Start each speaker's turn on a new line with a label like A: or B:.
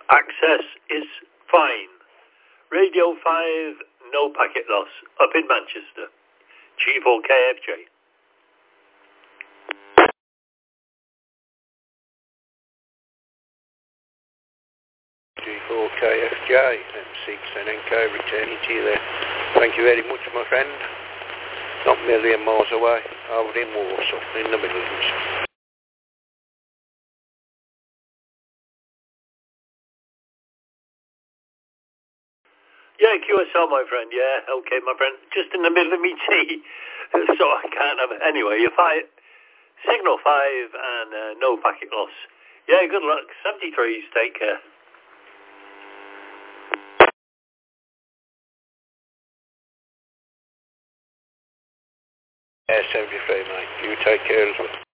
A: Access is fine. Radio 5, no packet loss. Up in Manchester. G4KFJ.
B: G4KFJ, M6NNK, returning to you there. Thank you very much, my friend. Not a million miles away, over in Warsaw, in the Midlands.
A: Yeah, QSL, my friend. Yeah, okay, my friend. Just in the middle of me tea, so I can't have it. Anyway, you're signal 5 and no packet loss. Yeah, good luck. 73s, take care.
B: Yeah, 73, mate. You take care as well.